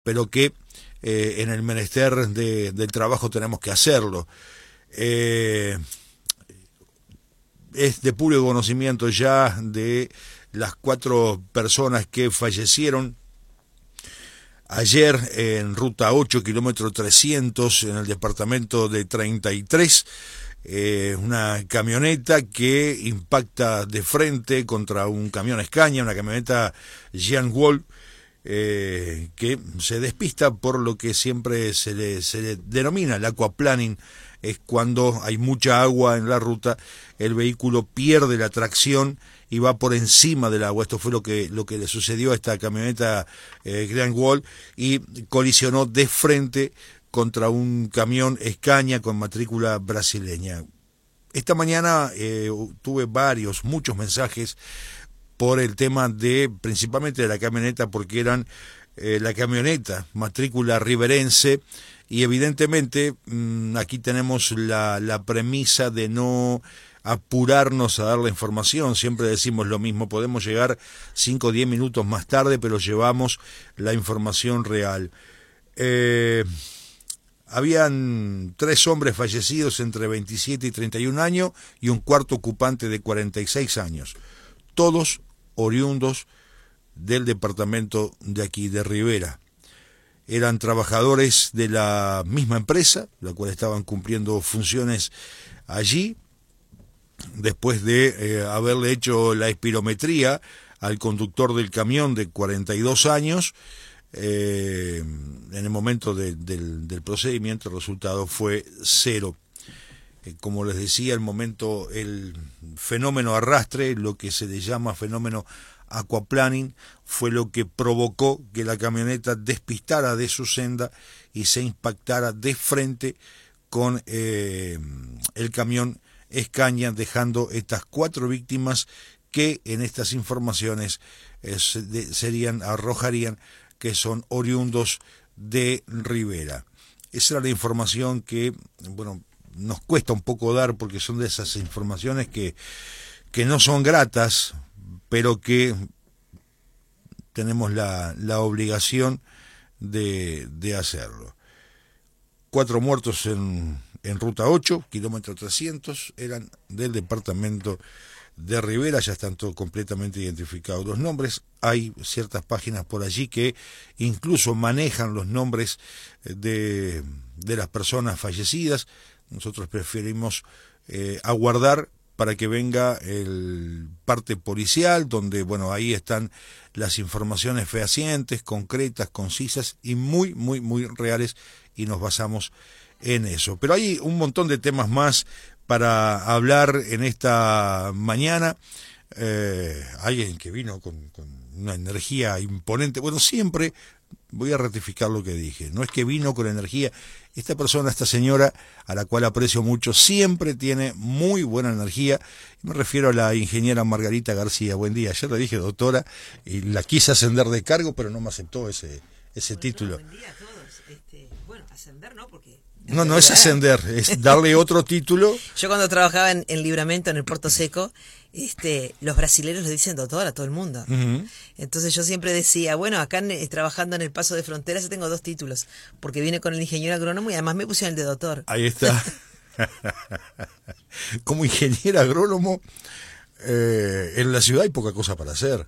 pero que en el menester del trabajo tenemos que hacerlo. Es de puro conocimiento ya de las 4 personas que fallecieron ayer en ruta 8, kilómetro 300, en el departamento de 33, una camioneta que impacta de frente contra un camión Scania, una camioneta Jean Wall, que se despista por lo que siempre se le denomina el aquaplaning. Es cuando hay mucha agua en la ruta, el vehículo pierde la tracción y va por encima del agua. Esto fue lo que le sucedió a esta camioneta Grand Wall, y colisionó de frente contra un camión Scania con matrícula brasileña. Esta mañana tuve muchos mensajes por el tema principalmente de la camioneta, porque eran la camioneta matrícula riverense, y evidentemente aquí tenemos la premisa de no apurarnos a dar la información. Siempre decimos lo mismo, podemos llegar 5 o 10 minutos más tarde, pero llevamos la información real. Habían 3 hombres fallecidos entre 27 y 31 años y un cuarto ocupante de 46 años, todos oriundos del departamento de aquí de Rivera. Eran trabajadores de la misma empresa, la cual estaban cumpliendo funciones allí, después de haberle hecho la espirometría al conductor del camión de 42 años. En el momento del procedimiento el resultado fue 0. Como les decía, el fenómeno arrastre, lo que se le llama fenómeno aquaplaning, fue lo que provocó que la camioneta despistara de su senda y se impactara de frente con el camión Scania, dejando estas 4 víctimas que en estas informaciones arrojarían que son oriundos de Rivera. Esa era la información que, nos cuesta un poco dar, porque son de esas informaciones que no son gratas, pero que tenemos la obligación de hacerlo. 4 muertos en ruta 8, kilómetro 300, eran del departamento de Rivera. Ya están todos completamente identificados los nombres. Hay ciertas páginas por allí que incluso manejan los nombres de las personas fallecidas. Nosotros preferimos aguardar para que venga el parte policial, donde ahí están las informaciones fehacientes, concretas, concisas y muy, muy, muy reales, y nos basamos en eso. Pero hay un montón de temas más para hablar en esta mañana. Alguien que vino con una energía imponente. Siempre voy a ratificar lo que dije. No es que vino con energía. Esta señora, a la cual aprecio mucho, siempre tiene muy buena energía. Me refiero a la ingeniera Margarita García. Buen día. Ayer le dije doctora y la quise ascender de cargo, pero no me aceptó ese título. Buen día a todos. Ascender no, porque... No es ascender, es darle otro título. Yo cuando trabajaba en Libramento, en el Puerto Seco, los brasileños le dicen doctor a todo el mundo. Uh-huh. Entonces yo siempre decía, acá trabajando en el paso de frontera yo tengo 2 títulos, porque vine con el ingeniero agrónomo y además me pusieron el de doctor. Ahí está. Como ingeniero agrónomo, en la ciudad hay poca cosa para hacer.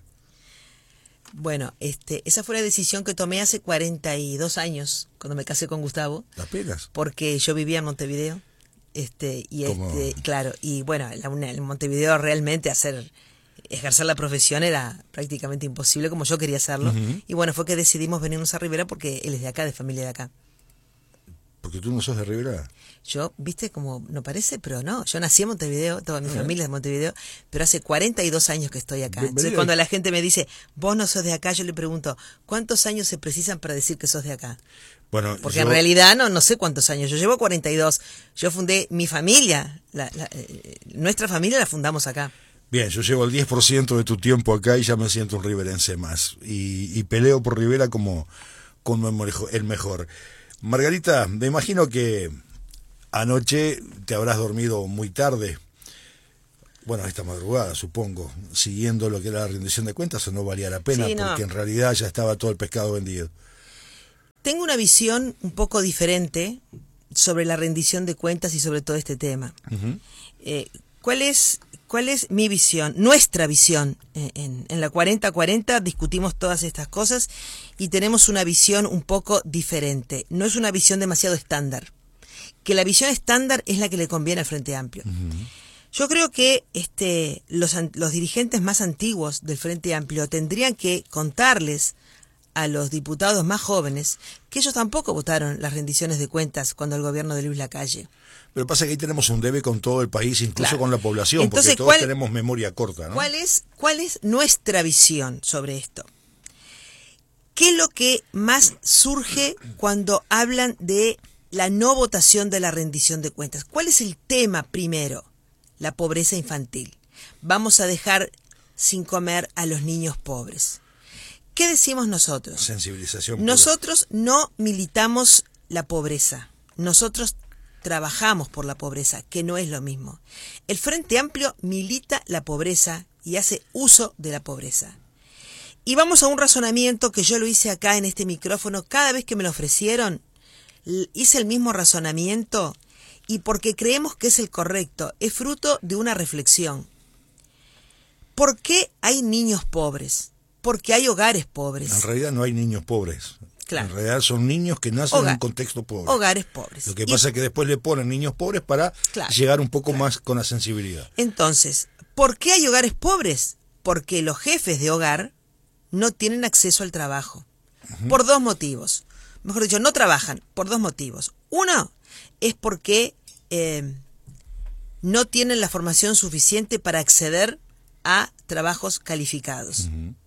Esa fue la decisión que tomé hace 42 años, cuando me casé con Gustavo. ¿Apenas? Porque yo vivía en Montevideo. Claro, y en Montevideo realmente ejercer la profesión era prácticamente imposible como yo quería hacerlo. Uh-huh. Y fue que decidimos venirnos a Rivera porque él es de acá, de familia de acá. ¿Porque tú no sos de Rivera? Yo, como no parece, pero no. Yo nací en Montevideo, toda mi familia es de Montevideo, pero hace 42 años que estoy acá. Entonces, cuando la gente me dice, vos no sos de acá, yo le pregunto, ¿cuántos años se precisan para decir que sos de acá? Porque en realidad no sé cuántos años. Yo llevo 42. Yo fundé mi familia, nuestra familia la fundamos acá. Bien, yo llevo el 10% de tu tiempo acá y ya me siento un riverense más. Y peleo por Rivera como el mejor. Margarita, me imagino que anoche te habrás dormido muy tarde. Esta madrugada, supongo, siguiendo lo que era la rendición de cuentas, o no valía la pena, sí, no. Porque en realidad ya estaba todo el pescado vendido. Tengo una visión un poco diferente sobre la rendición de cuentas y sobre todo este tema. ¿Cuál es mi visión? Nuestra visión. En la 40-40 discutimos todas estas cosas y tenemos una visión un poco diferente. No es una visión demasiado estándar. Que la visión estándar es la que le conviene al Frente Amplio. Yo creo que los dirigentes más antiguos del Frente Amplio tendrían que contarles a los diputados más jóvenes que ellos tampoco votaron las rendiciones de cuentas cuando el gobierno de Luis Lacalle. Pero pasa que ahí tenemos un debe con todo el país, incluso claro. con la población, Entonces, porque todos tenemos memoria corta, ¿no? ¿Cuál es nuestra visión sobre esto? ¿Qué es lo que más surge cuando hablan de la no votación de la rendición de cuentas? ¿Cuál es el tema primero? La pobreza infantil. Vamos a dejar sin comer a los niños pobres. ¿Qué decimos nosotros? Sensibilización pura. Nosotros no militamos la pobreza. Nosotros trabajamos por la pobreza, que no es lo mismo. El Frente Amplio milita la pobreza y hace uso de la pobreza. Y vamos a un razonamiento que yo lo hice acá en este micrófono. Cada vez que me lo ofrecieron, hice el mismo razonamiento y porque creemos que es el correcto, es fruto de una reflexión. ¿Por qué hay niños pobres? Porque hay hogares pobres. En realidad no hay niños pobres. Claro. En realidad son niños que nacen en un contexto pobre. Hogares pobres. Lo que pasa es que después le ponen niños pobres para llegar un poco más con la sensibilidad. Entonces, ¿por qué hay hogares pobres? Porque los jefes de hogar no tienen acceso al trabajo. Por dos motivos. Mejor dicho, no trabajan por dos motivos. Uno es porque no tienen la formación suficiente para acceder a trabajos calificados.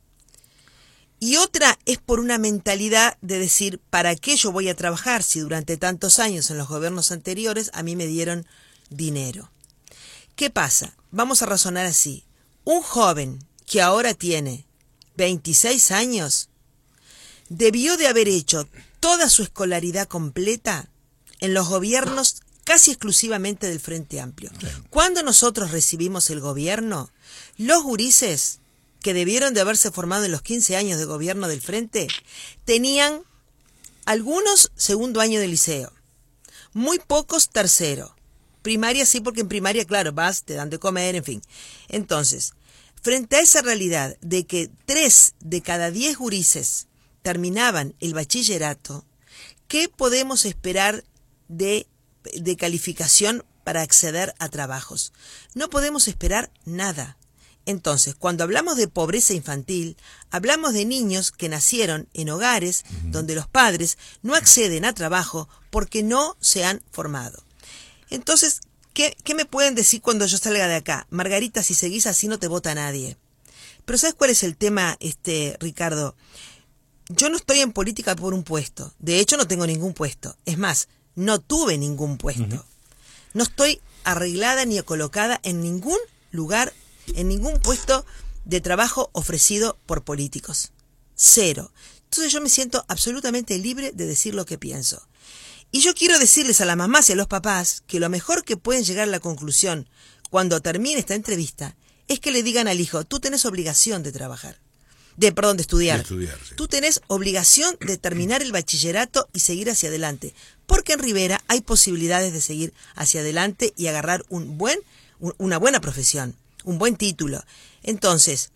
Y otra es por una mentalidad de decir, ¿para qué yo voy a trabajar si durante tantos años en los gobiernos anteriores a mí me dieron dinero? ¿Qué pasa? Vamos a razonar así. Un joven que ahora tiene 26 años debió de haber hecho toda su escolaridad completa en los gobiernos casi exclusivamente del Frente Amplio. Cuando nosotros recibimos el gobierno, los gurises que debieron de haberse formado en los 15 años de gobierno del Frente, tenían algunos segundo año de liceo, muy pocos tercero, primaria sí, porque en primaria, claro, vas, te dan de comer, en fin. Entonces, frente a esa realidad de que 3 de cada 10 gurises terminaban el bachillerato, ¿qué podemos esperar de calificación para acceder a trabajos? No podemos esperar nada. Entonces, cuando hablamos de pobreza infantil, hablamos de niños que nacieron en hogares donde los padres no acceden a trabajo porque no se han formado. Entonces, ¿qué me pueden decir cuando yo salga de acá? Margarita, si seguís así no te vota nadie. Pero ¿sabes cuál es el tema, Ricardo? Yo no estoy en política por un puesto. De hecho, no tengo ningún puesto. Es más, no tuve ningún puesto. No estoy arreglada ni colocada en ningún lugar, en ningún puesto de trabajo ofrecido por políticos. 0. Entonces yo me siento absolutamente libre de decir lo que pienso. Y yo quiero decirles a las mamás y a los papás que lo mejor que pueden llegar a la conclusión cuando termine esta entrevista es que le digan al hijo, tú tenés obligación de trabajar. De estudiar. Sí. Tú tenés obligación de terminar el bachillerato y seguir hacia adelante. Porque en Rivera hay posibilidades de seguir hacia adelante y agarrar una buena profesión, un buen título. Entonces,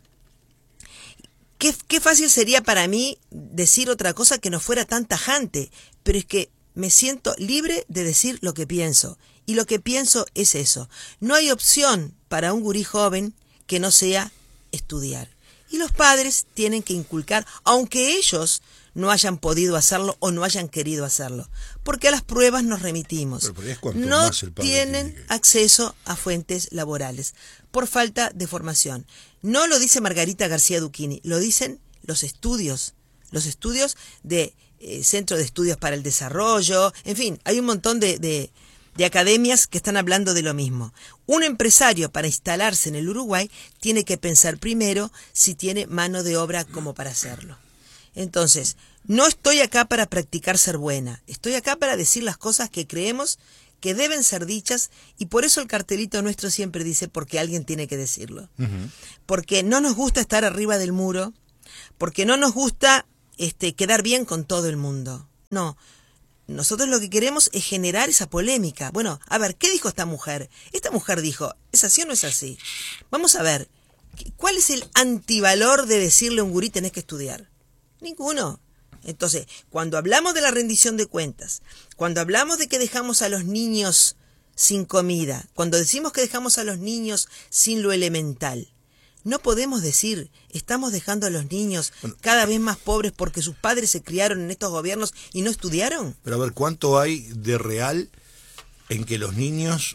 qué fácil sería para mí decir otra cosa que no fuera tan tajante, pero es que me siento libre de decir lo que pienso. Y lo que pienso es eso. No hay opción para un gurí joven que no sea estudiar. Y los padres tienen que inculcar, aunque ellos no hayan podido hacerlo o no hayan querido hacerlo, porque a las pruebas nos remitimos. No tienen acceso a fuentes laborales por falta de formación. No lo dice Margarita García Duquini, lo dicen los estudios de Centro de Estudios para el Desarrollo, en fin, hay un montón de academias que están hablando de lo mismo. Un empresario para instalarse en el Uruguay tiene que pensar primero si tiene mano de obra como para hacerlo. Entonces, no estoy acá para practicar ser buena, estoy acá para decir las cosas que creemos que deben ser dichas y por eso el cartelito nuestro siempre dice porque alguien tiene que decirlo. Porque no nos gusta estar arriba del muro, porque no nos gusta quedar bien con todo el mundo. No. Nosotros lo que queremos es generar esa polémica. Bueno, a ver, ¿qué dijo esta mujer? Esta mujer dijo, ¿es así o no es así? Vamos a ver, ¿cuál es el antivalor de decirle a un gurí tenés que estudiar? Ninguno. Entonces, cuando hablamos de la rendición de cuentas, cuando hablamos de que dejamos a los niños sin comida, cuando decimos que dejamos a los niños sin lo elemental, no podemos decir, estamos dejando a los niños cada vez más pobres porque sus padres se criaron en estos gobiernos y no estudiaron. Pero a ver, ¿cuánto hay de real en que los niños,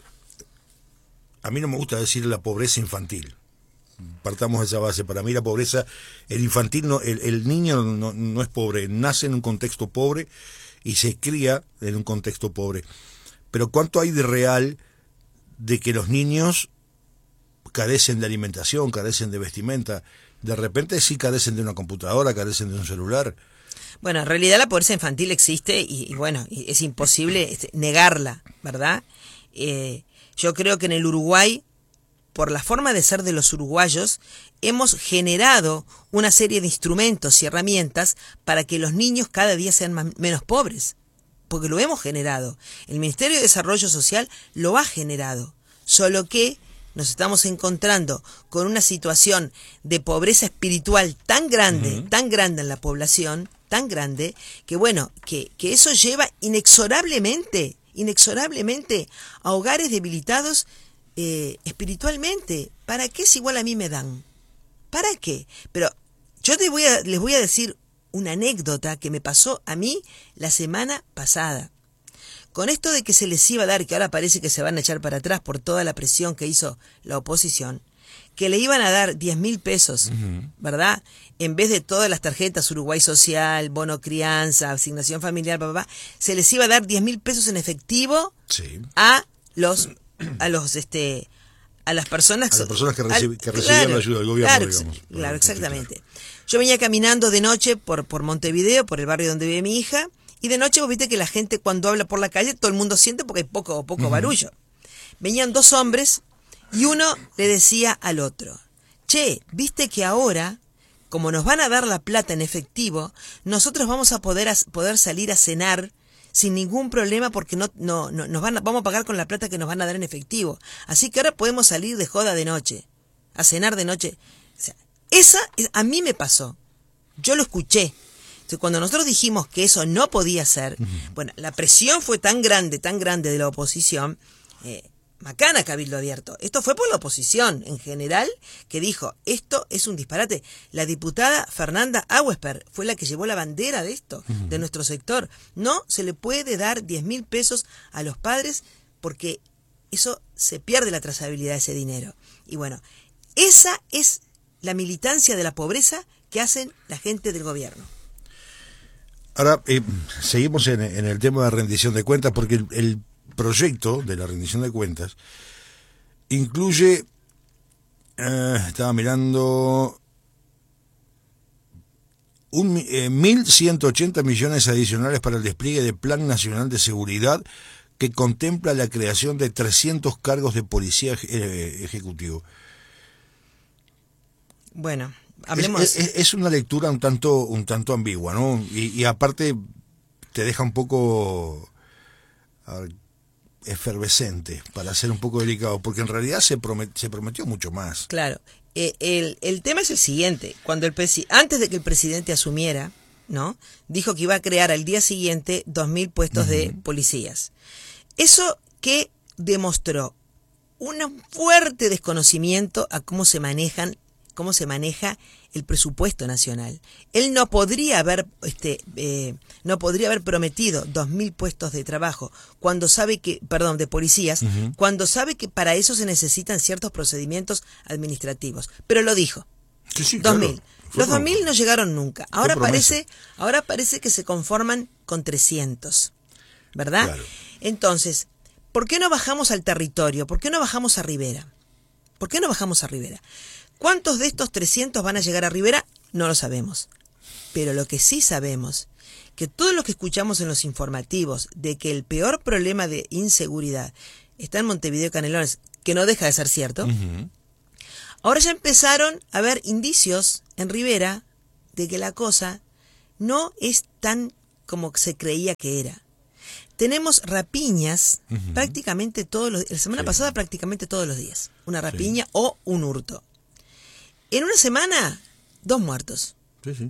a mí no me gusta decir la pobreza infantil, partamos de esa base, para mí la pobreza, el infantil, no, el niño no es pobre, nace en un contexto pobre y se cría en un contexto pobre, pero ¿cuánto hay de real de que los niños carecen de alimentación, carecen de vestimenta? De repente sí carecen de una computadora, carecen de un celular. Bueno, en realidad la pobreza infantil existe y bueno, es imposible negarla, ¿verdad? Yo creo que en el Uruguay, por la forma de ser de los uruguayos, hemos generado una serie de instrumentos y herramientas para que los niños cada día sean menos pobres, porque lo hemos generado. El Ministerio de Desarrollo Social lo ha generado, solo que nos estamos encontrando con una situación de pobreza espiritual tan grande en la población, tan grande, que bueno, que eso lleva inexorablemente a hogares debilitados espiritualmente. ¿Para qué si igual a mí me dan? ¿Para qué? Pero yo les voy a decir una anécdota que me pasó a mí la semana pasada. Con esto de que se les iba a dar, que ahora parece que se van a echar para atrás por toda la presión que hizo la oposición, que le iban a dar 10.000 pesos, ¿verdad? En vez de todas las tarjetas Uruguay Social, bono crianza, asignación familiar, se les iba a dar 10.000 pesos en efectivo a las personas que recibían la ayuda del gobierno, digamos. Claro, exactamente. Yo venía caminando de noche por Montevideo, por el barrio donde vive mi hija, y de noche vos viste que la gente cuando habla por la calle todo el mundo siente porque hay poco barullo. Venían dos hombres y uno le decía al otro, che, viste que ahora, como nos van a dar la plata en efectivo, nosotros vamos a poder salir a cenar sin ningún problema porque vamos a pagar con la plata que nos van a dar en efectivo. Así que ahora podemos salir de joda de noche, a cenar de noche. O sea, a mí me pasó. Yo lo escuché. Entonces, cuando nosotros dijimos que eso no podía ser, bueno, la presión fue tan grande de la oposición, macana Cabildo Abierto. Esto fue por la oposición en general, que dijo, esto es un disparate. La diputada Fernanda Auesper fue la que llevó la bandera de esto, de nuestro sector. No se le puede dar 10.000 pesos a los padres porque eso se pierde la trazabilidad de ese dinero. Y bueno, esa es la militancia de la pobreza que hacen la gente del gobierno. Ahora, seguimos en el tema de rendición de cuentas, porque el proyecto de la rendición de cuentas incluye, estaba mirando, 1.180 millones adicionales para el despliegue del Plan Nacional de Seguridad, que contempla la creación de 300 cargos de policía ejecutivo. Bueno, hablemos. Es una lectura un tanto ambigua, ¿no? Y aparte te deja un poco efervescente, para ser un poco delicado, porque en realidad se prometió mucho más. Claro. El tema es el siguiente. Cuando antes de que el presidente asumiera, ¿no?, dijo que iba a crear al día siguiente 2.000 puestos de policías. Eso que demostró un fuerte desconocimiento a cómo se maneja el presupuesto nacional. Él no podría haber prometido 2.000 puestos de trabajo de policías, cuando sabe que para eso se necesitan ciertos procedimientos administrativos. Pero lo dijo. Sí, 2.000. Claro. Los 2.000 no llegaron nunca. Ahora parece que se conforman con 300, ¿verdad? Claro. Entonces, ¿por qué no bajamos al territorio? ¿Por qué no bajamos a Rivera? ¿Cuántos de estos 300 van a llegar a Rivera? No lo sabemos. Pero lo que sí sabemos, que todo lo que escuchamos en los informativos de que el peor problema de inseguridad está en Montevideo y Canelones, que no deja de ser cierto, ahora ya empezaron a haber indicios en Rivera de que la cosa no es tan como se creía que era. Tenemos rapiñas prácticamente todos los días. La semana pasada prácticamente todos los días. Una rapiña o un hurto. En una semana, 2 muertos. Sí.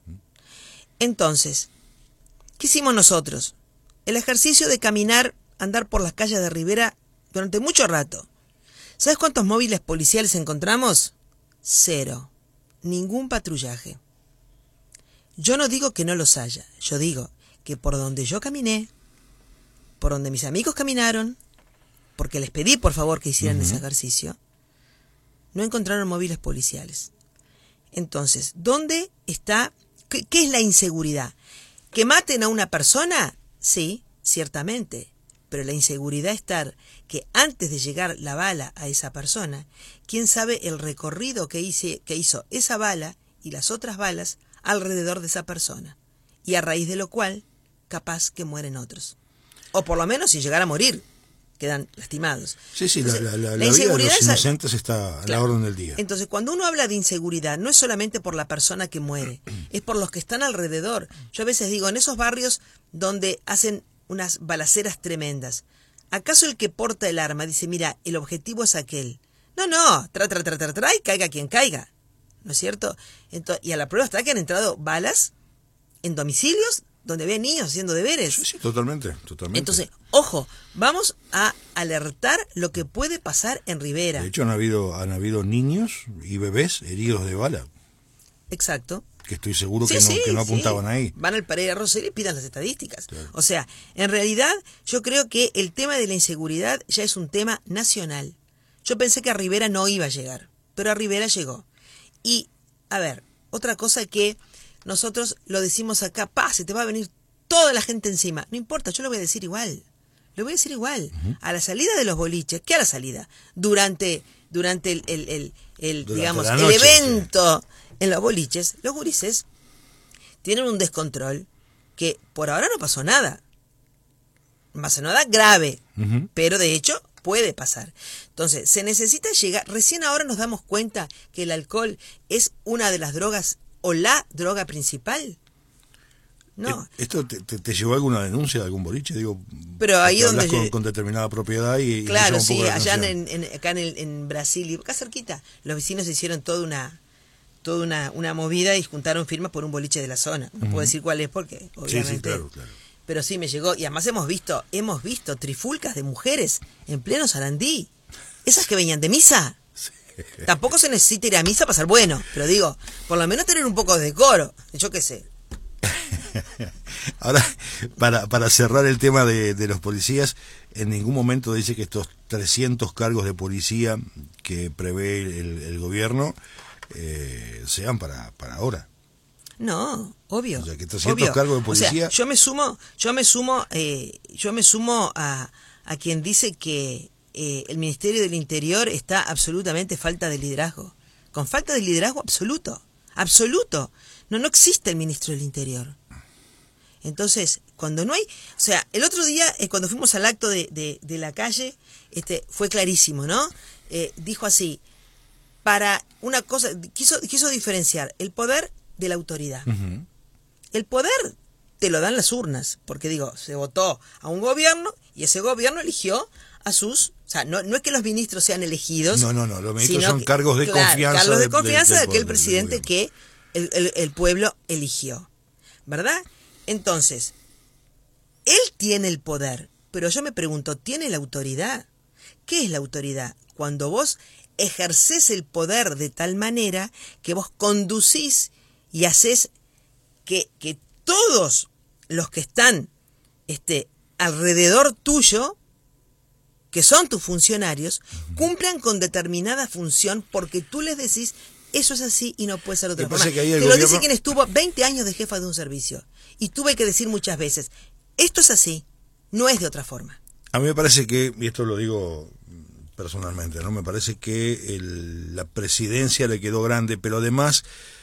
Entonces, ¿qué hicimos nosotros? El ejercicio de caminar, andar por las calles de Rivera durante mucho rato. ¿Sabes cuántos móviles policiales encontramos? 0. Ningún patrullaje. Yo no digo que no los haya. Yo digo que por donde yo caminé, por donde mis amigos caminaron, porque les pedí por favor que hicieran ese ejercicio, no encontraron móviles policiales. Entonces, ¿dónde está? ¿Qué es la inseguridad? ¿Que maten a una persona? Sí, ciertamente. Pero la inseguridad está que antes de llegar la bala a esa persona, quién sabe el recorrido que hizo esa bala y las otras balas alrededor de esa persona. Y a raíz de lo cual, capaz que mueren otros. O por lo menos, si llegara a morir, quedan lastimados. Sí, Entonces, la vida de los inocentes está a la orden del día. Entonces, cuando uno habla de inseguridad, no es solamente por la persona que muere, es por los que están alrededor. Yo a veces digo, en esos barrios donde hacen unas balaceras tremendas, ¿acaso el que porta el arma dice, mira, el objetivo es aquel? No, y caiga quien caiga, ¿no es cierto? Entonces, y a la prueba está que han entrado balas en domicilios donde había niños haciendo deberes. Sí, totalmente. Entonces, ojo, vamos a alertar lo que puede pasar en Rivera. De hecho, han habido niños y bebés heridos de bala. Exacto. Que estoy seguro que no apuntaban ahí. Van al Pereira Rosell y pidan las estadísticas. Claro. O sea, en realidad, yo creo que el tema de la inseguridad ya es un tema nacional. Yo pensé que a Rivera no iba a llegar, pero a Rivera llegó. Y, a ver, otra cosa que nosotros lo decimos acá, se te va a venir toda la gente encima. No importa, yo lo voy a decir igual. Lo voy a decir igual. A la salida de los boliches, ¿qué a la salida? Durante el evento en los boliches, los gurises tienen un descontrol que por ahora no pasó nada. No pasó nada grave, pero de hecho puede pasar. Entonces, se necesita llegar. Recién ahora nos damos cuenta que el alcohol es una de las drogas o la droga principal. No. ¿Esto te llevó a alguna denuncia de algún boliche? Digo, pero ahí donde con determinada propiedad y claro, sí, allá acá en Brasil, acá cerquita, los vecinos hicieron toda una movida y juntaron firmas por un boliche de la zona. No puedo decir cuál es porque obviamente. Sí, claro. Pero sí me llegó y además hemos visto trifulcas de mujeres en pleno Sarandí. Esas que venían de misa. Sí. Tampoco se necesita ir a misa para ser bueno, pero digo, por lo menos tener un poco de decoro, yo qué sé. Ahora, para cerrar el tema de los policías, en ningún momento dice que estos 300 cargos de policía que prevé el gobierno sean para ahora. No, obvio. O sea, que 300 cargos de policía. O sea, yo me sumo a quien dice que el Ministerio del Interior está absolutamente falta de liderazgo. Con falta de liderazgo absoluto. No existe el Ministro del Interior. Entonces, cuando no hay... O sea, el otro día, cuando fuimos al acto de la calle, fue clarísimo, ¿no? Dijo así, para una cosa, quiso diferenciar el poder de la autoridad. El poder te lo dan las urnas, porque digo, se votó a un gobierno y ese gobierno eligió a sus... O sea, no es que los ministros sean elegidos. No, los ministros son cargos de confianza. Cargos de confianza de aquel presidente que el pueblo eligió, ¿verdad? Entonces, él tiene el poder, pero yo me pregunto, ¿tiene la autoridad? ¿Qué es la autoridad? Cuando vos ejercés el poder de tal manera que vos conducís y haces que todos los que están alrededor tuyo, que son tus funcionarios, cumplan con determinada función porque tú les decís, eso es así y no puede ser de otra forma. Te lo dice quien estuvo 20 años de jefa de un servicio. Y tuve que decir muchas veces, esto es así, no es de otra forma. A mí me parece que, y esto lo digo personalmente, ¿no? Me parece que la presidencia le quedó grande, pero además,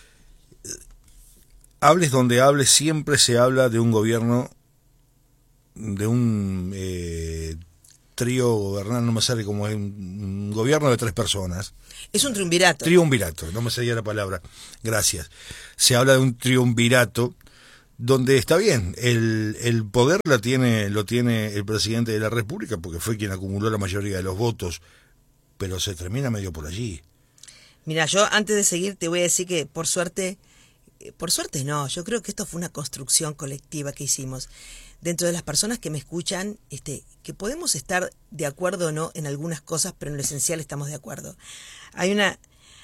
hables donde hables, siempre se habla de un gobierno, de un trío gobernal, no me sale como es, un gobierno de 3 personas. Es un triunvirato. Triunvirato, no me salía la palabra. Gracias. Se habla de un triunvirato donde está bien, el poder lo tiene el presidente de la República, porque fue quien acumuló la mayoría de los votos, pero se termina medio por allí. Mira, yo antes de seguir te voy a decir que por suerte no, yo creo que esto fue una construcción colectiva que hicimos dentro de las personas que me escuchan, que podemos estar de acuerdo o no en algunas cosas, pero en lo esencial estamos de acuerdo. Hay una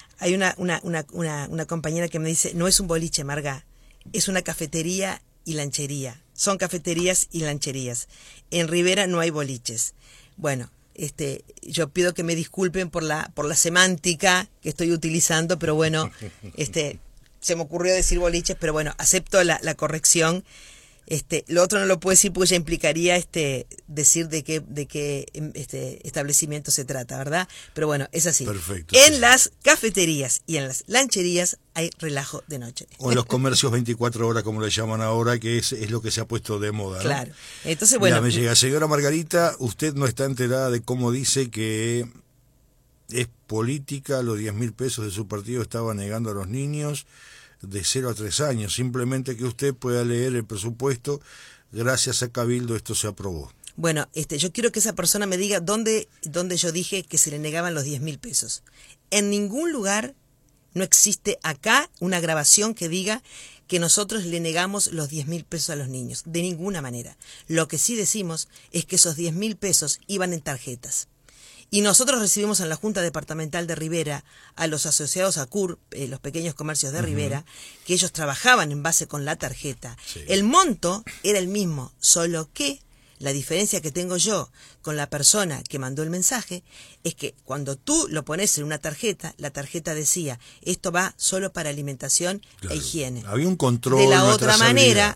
compañera que me dice, no es un boliche, Marga, es una cafetería y lanchería. Son cafeterías y lancherías. En Rivera no hay boliches. Bueno, yo pido que me disculpen por la semántica que estoy utilizando, pero bueno, se me ocurrió decir boliches, pero bueno, acepto la corrección. Lo otro no lo puedo decir porque ya implicaría decir de qué establecimiento se trata, ¿verdad? Pero bueno, es así. Perfecto. En las cafeterías y en las lancherías hay relajo de noche. O en los comercios 24 horas, como le llaman ahora, que es lo que se ha puesto de moda, ¿no? Claro. Entonces, bueno. Mira, me llega, señora Margarita, usted no está enterada de cómo dice que es política, los 10.000 pesos de su partido estaba negando a los niños de 0 a 3 años, simplemente que usted pueda leer el presupuesto, gracias a Cabildo esto se aprobó. Bueno, yo quiero que esa persona me diga dónde yo dije que se le negaban los 10.000 pesos. En ningún lugar no existe acá una grabación que diga que nosotros le negamos los 10.000 pesos a los niños, de ninguna manera. Lo que sí decimos es que esos 10.000 pesos iban en tarjetas. Y nosotros recibimos en la Junta Departamental de Rivera a los asociados a CUR, los pequeños comercios de Rivera, que ellos trabajaban en base con la tarjeta. Sí. El monto era el mismo, solo que la diferencia que tengo yo con la persona que mandó el mensaje es que cuando tú lo pones en una tarjeta, la tarjeta decía, esto va solo para alimentación e higiene. Había un control. De la otra manera,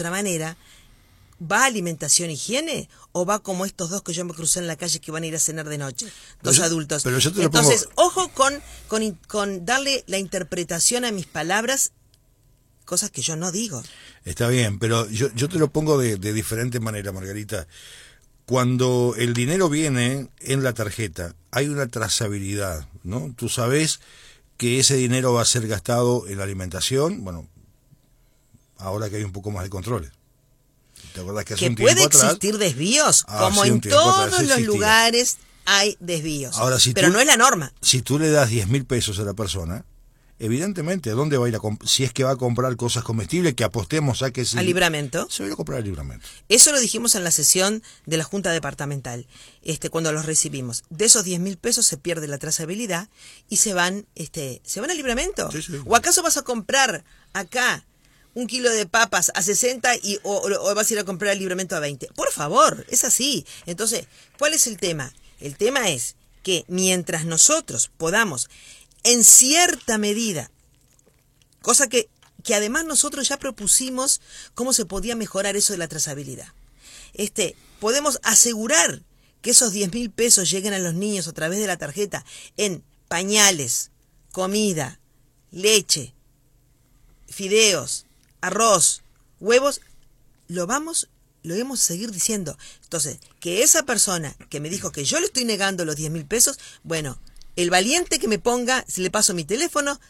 ¿va a alimentación e higiene o va como estos dos que yo me crucé en la calle que van a ir a cenar de noche? Dos adultos. Pero yo te Entonces, ojo con darle la interpretación a mis palabras, cosas que yo no digo. Está bien, pero yo te lo pongo de diferente manera, Margarita. Cuando el dinero viene en la tarjeta, hay una trazabilidad, ¿no? Tú sabes que ese dinero va a ser gastado en la alimentación, bueno, ahora que hay un poco más de controles. ¿Te acuerdas que hace un tiempo atrás? Puede existir desvíos, como en todos los lugares hay desvíos, ahora, pero no es la norma. Si tú le das 10.000 pesos a la persona, evidentemente, ¿a dónde va a ir si es que va a comprar cosas comestibles, que apostemos a que sí? ¿Al Libramento? Se va a ir a comprar al Libramento. Eso lo dijimos en la sesión de la Junta Departamental, cuando los recibimos. De esos 10.000 pesos se pierde la trazabilidad y se van al Libramento. Sí. ¿O acaso vas a comprar acá 1 kilo de papas a 60 o vas a ir a comprar el Libramento a 20? Por favor, es así. Entonces, ¿cuál es el tema? El tema es que mientras nosotros podamos, en cierta medida, cosa que además nosotros ya propusimos cómo se podía mejorar eso de la trazabilidad, podemos asegurar que esos 10.000 pesos lleguen a los niños a través de la tarjeta en pañales, comida, leche, fideos, arroz, huevos, lo vamos a seguir diciendo. Entonces, que esa persona que me dijo que yo le estoy negando los 10.000 pesos, bueno, el valiente que me ponga, si le paso mi teléfono,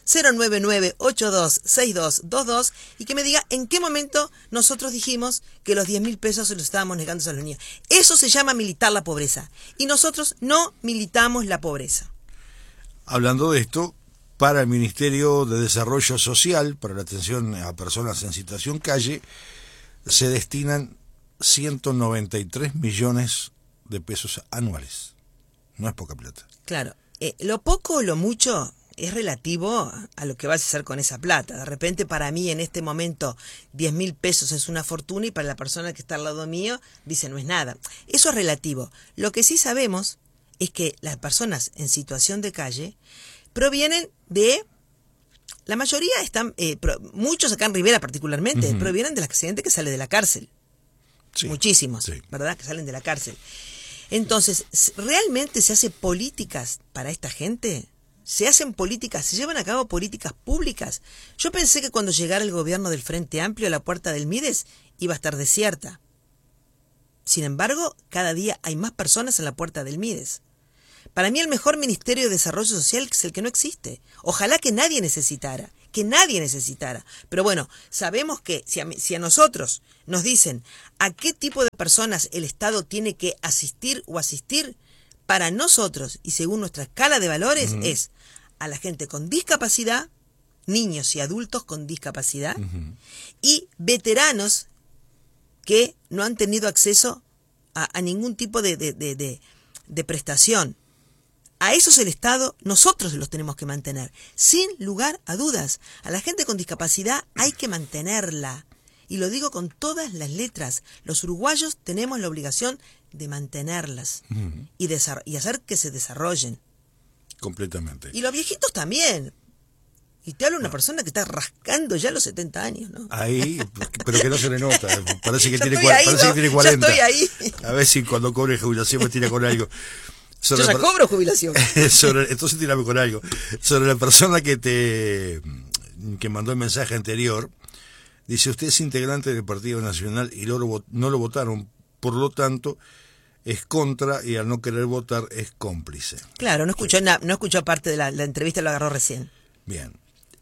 099-826222, y que me diga en qué momento nosotros dijimos que los 10.000 pesos se los estábamos negando a los niños. Eso se llama militar la pobreza. Y nosotros no militamos la pobreza. Hablando de esto, para el Ministerio de Desarrollo Social, para la atención a personas en situación calle, se destinan 193 millones de pesos anuales. No es poca plata. Claro. Lo poco o lo mucho es relativo a lo que vas a hacer con esa plata. De repente para mí en este momento 10.000 pesos es una fortuna y para la persona que está al lado mío dice no es nada. Eso es relativo. Lo que sí sabemos es que las personas en situación de calle provienen de... La mayoría están... muchos acá en Rivera particularmente, provienen de la gente que sale de la cárcel. Sí, muchísimos, sí. ¿Verdad? Que salen de la cárcel. Entonces, ¿realmente se hacen políticas para esta gente? ¿Se hacen políticas? ¿Se llevan a cabo políticas públicas? Yo pensé que cuando llegara el gobierno del Frente Amplio, la puerta del Mides iba a estar desierta. Sin embargo, cada día hay más personas en la puerta del Mides. Para mí el mejor Ministerio de Desarrollo Social es el que no existe. Ojalá que nadie necesitara, que nadie necesitara. Pero bueno, sabemos que si a nosotros nos dicen a qué tipo de personas el Estado tiene que asistir o asistir, para nosotros y según nuestra escala de valores es a la gente con discapacidad, niños y adultos con discapacidad y veteranos que no han tenido acceso a ningún tipo de prestación. A esos el Estado, nosotros los tenemos que mantener, sin lugar a dudas. A la gente con discapacidad hay que mantenerla. Y lo digo con todas las letras. Los uruguayos tenemos la obligación de mantenerlas y hacer que se desarrollen. Completamente. Y los viejitos también. Y te habla una persona que está rascando ya los 70 años, ¿no? Ahí, pero que no se le nota. Parece que tiene ahí, 40. Ya estoy ahí. A ver si cuando cobre jubilación me tira con algo. Yo ya cobro jubilación. Entonces tírame con algo. Sobre la persona que mandó el mensaje anterior, dice, usted es integrante del Partido Nacional y no lo votaron, por lo tanto es contra y al no querer votar es cómplice. Claro, no escuchó parte de la entrevista, lo agarró recién. Bien.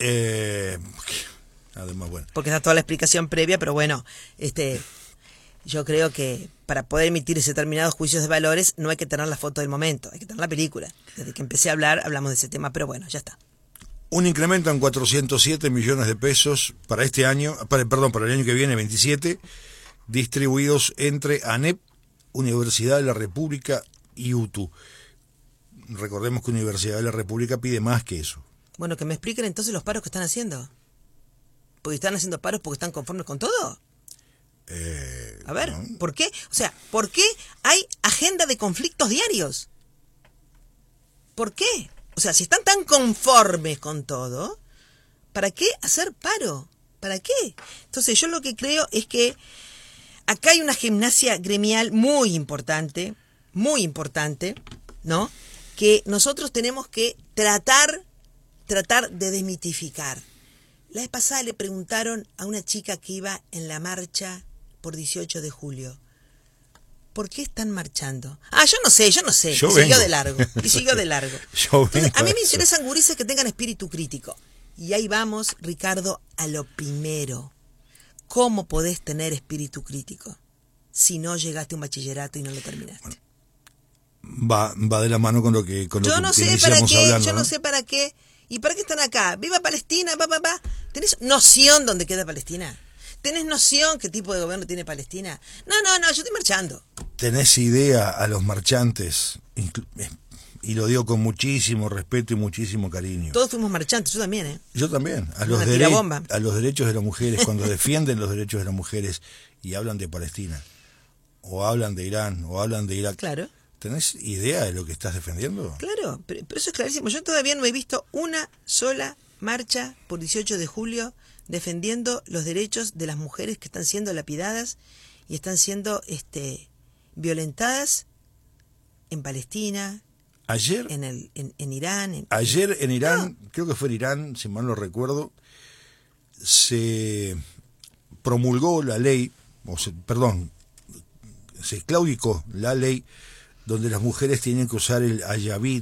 Además, bueno. Porque está toda la explicación previa, pero bueno, yo creo que para poder emitir ese determinados juicios de valores no hay que tener la foto del momento, hay que tener la película. Desde que empecé a hablar, hablamos de ese tema, pero bueno, ya está. Un incremento en 407 millones de pesos para este año, para el año que viene, 27, distribuidos entre ANEP, Universidad de la República y UTU. Recordemos que Universidad de la República pide más que eso. Bueno, que me expliquen entonces los paros que están haciendo. ¿Porque están haciendo paros porque están conformes con todo? A ver, ¿no? ¿Por qué? O sea, ¿por qué hay agenda de conflictos diarios? ¿Por qué? O sea, si están tan conformes con todo, ¿para qué hacer paro? ¿Para qué? Entonces yo lo que creo es que acá hay una gimnasia gremial muy importante, ¿no? Que nosotros tenemos que tratar de desmitificar. La vez pasada le preguntaron a una chica que iba en la marcha por 18 de julio, ¿por qué están marchando? Yo no sé. Y siguió de largo. Entonces, a mí me interesan gurises que tengan espíritu crítico. Y ahí vamos, Ricardo, a lo primero. ¿Cómo podés tener espíritu crítico si no llegaste a un bachillerato y no lo terminaste? Va de la mano con lo que yo no sé para qué, hablando, yo no sé para qué. ¿Y para qué están acá? ¡Viva Palestina! ¿Tenés noción dónde queda Palestina? ¿Tenés noción qué tipo de gobierno tiene Palestina? No, yo estoy marchando. ¿Tenés idea a los marchantes? Y lo digo con muchísimo respeto y muchísimo cariño. Todos fuimos marchantes, yo también, ¿eh? Yo también. A los derechos de las mujeres, cuando defienden los derechos de las mujeres y hablan de Palestina, o hablan de Irán, o hablan de Irak. Claro. ¿Tenés idea de lo que estás defendiendo? Claro, pero eso es clarísimo. Yo todavía no he visto una sola marcha por 18 de julio defendiendo los derechos de las mujeres que están siendo lapidadas y están siendo violentadas en Palestina, ayer en Irán. Ayer en Irán, creo que fue en Irán, si mal no recuerdo, se promulgó la ley, se claudicó la ley donde las mujeres tienen que usar el ayabit,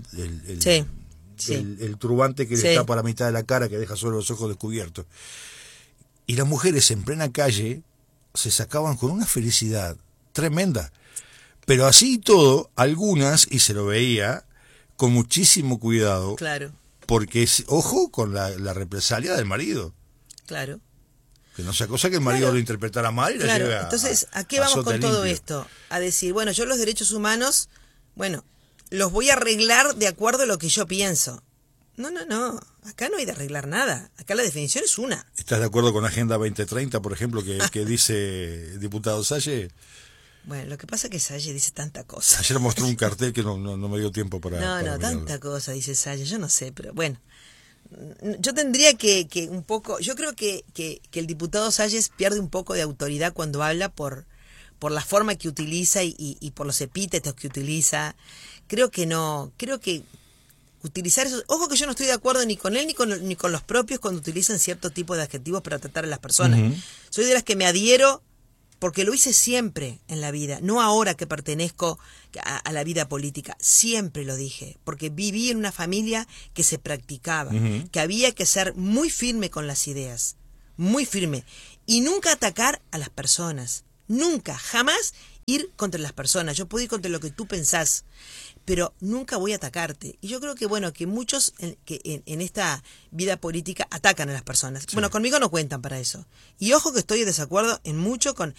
el turbante que les tapa la mitad de la cara, que deja solo los ojos descubiertos. Y las mujeres en plena calle se sacaban con una felicidad tremenda. Pero así y todo, algunas, y se lo veía con muchísimo cuidado, claro, porque ojo con la represalia del marido. Claro. Que no sea cosa que el marido lo interpretara mal y la lleve a... Entonces, ¿a qué vamos con todo esto? A decir, bueno, yo los derechos humanos, los voy a arreglar de acuerdo a lo que yo pienso. No. Acá no hay de arreglar nada. Acá la definición es una. ¿Estás de acuerdo con la Agenda 2030, por ejemplo, que dice el diputado Salle? Bueno, lo que pasa es que Salle dice tanta cosa. Ayer mostró un cartel que no me dio tiempo para... No, tanta cosa dice Salle, yo no sé, pero bueno. Yo tendría que un poco... Yo creo que el diputado Salles pierde un poco de autoridad cuando habla por la forma que utiliza y por los epítetos que utiliza. Creo que utilizar eso... Ojo que yo no estoy de acuerdo ni con él ni con los propios cuando utilizan cierto tipo de adjetivos para tratar a las personas. Soy de las que me adhiero porque lo hice siempre en la vida, no ahora que pertenezco a la vida política, siempre lo dije, porque viví en una familia que se practicaba, que había que ser muy firme con las ideas, muy firme, y nunca atacar a las personas, nunca, jamás ir contra las personas. Yo puedo ir contra lo que tú pensás, pero nunca voy a atacarte. Y yo creo que, bueno, que muchos en esta vida política atacan a las personas. Sí. Bueno, conmigo no cuentan para eso. Y ojo que estoy de desacuerdo en mucho con